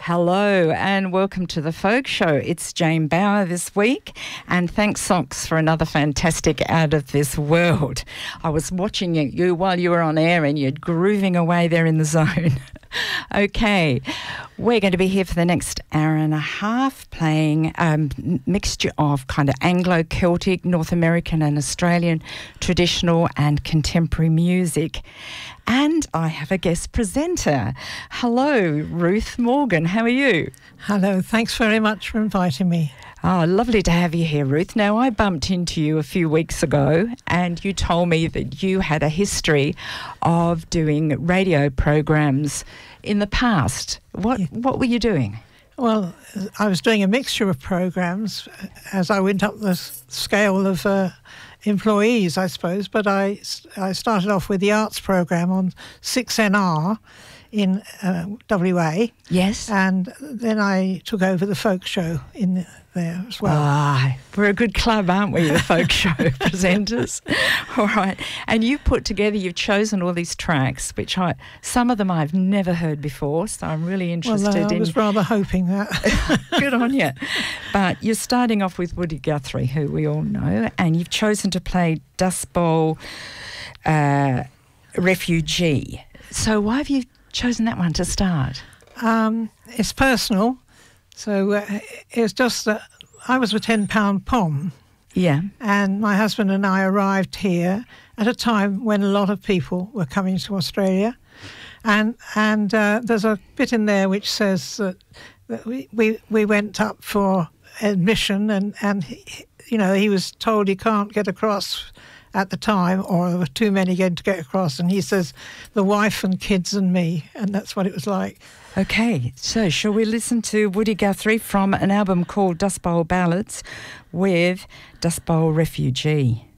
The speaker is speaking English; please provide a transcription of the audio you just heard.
Hello and welcome to the Folk Show. It's Jane Bauer this week, and thanks Socks for another fantastic Out of This World. I was watching you while you were on air and you're grooving away there in the zone. Okay, we're going to be here for the next hour and a half playing a mixture of kind of Anglo-Celtic, North American and Australian traditional and contemporary music. And I have a guest presenter. Hello, Ruth Morgan. How are you? Hello. Thanks very much for inviting me. Oh, lovely to have you here, Ruth. Now, I bumped into you a few weeks ago and you told me that you had a history of doing radio programs in the past. What were you doing? Well, I was doing a mixture of programs as I went up the scale of employees, I suppose, but I started off with the arts program on 6NR in WA. Yes. And then I took over the folk show in there as well. Ah, we're a good club, aren't we, the folk show presenters? All right. And you've chosen all these tracks, which some of them I've never heard before, so I'm really interested in. I was rather hoping that. Good on you. But you're starting off with Woody Guthrie, who we all know, and you've chosen to play Dust Bowl Refugee. So why have you chosen that one to start? It's personal. So it's just that I was a 10-pound POM. Yeah. And my husband and I arrived here at a time when a lot of people were coming to Australia. And there's a bit in there which says that we went up for admission and he was told he can't get across at the time, or there were too many going to get across, and he says, the wife and kids and me, and that's what it was like. Okay, so shall we listen to Woody Guthrie from an album called Dust Bowl Ballads with Dust Bowl Refugee?